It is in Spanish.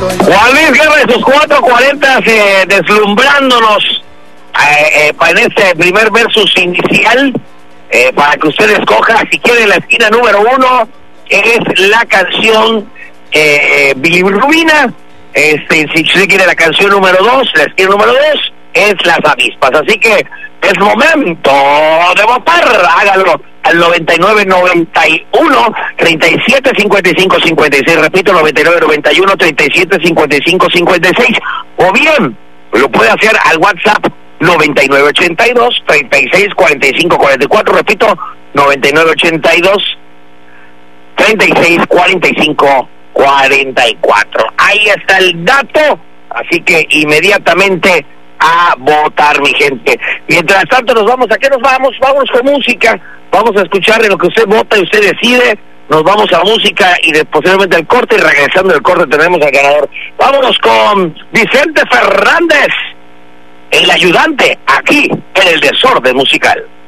Juan Luis Guerra de sus 440 deslumbrándonos en este primer versus inicial, para que usted escoja si quiere la esquina número 1 es la canción bilirrubina, si usted quiere la canción número 2, la esquina número 2 es las avispas, así que es momento de votar. Hágalo al 9991-3755-56, repito, 9991-3755-56, o bien lo puede hacer al WhatsApp 9982-3645-44, repito, 9982-3645-44. Ahí está el dato, así que inmediatamente a votar, mi gente. Mientras tanto, nos vamos. ¿A qué nos vamos? Vámonos con música. Vamos a escuchar en lo que usted vota y usted decide. Nos vamos a música y posteriormente al corte, y regresando del corte tenemos al ganador. Vámonos con Vicente Fernández, el ayudante, aquí en el Desorden Musical.